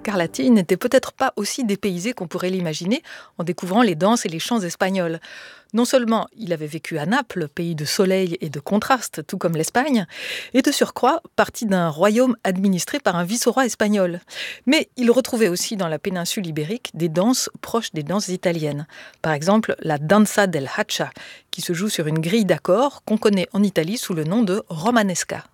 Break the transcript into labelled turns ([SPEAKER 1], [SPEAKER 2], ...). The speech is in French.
[SPEAKER 1] Scarlatti n'était peut-être pas aussi dépaysé qu'on pourrait l'imaginer en découvrant les danses et les chants espagnols. Non seulement il avait vécu à Naples, pays de soleil et de contraste, tout comme l'Espagne, et de surcroît parti d'un royaume administré par un vice-roi espagnol. Mais il retrouvait aussi dans la péninsule ibérique des danses proches des danses italiennes. Par exemple, la danza del hacha, qui se joue sur une grille d'accords qu'on connaît en Italie sous le nom de romanesca.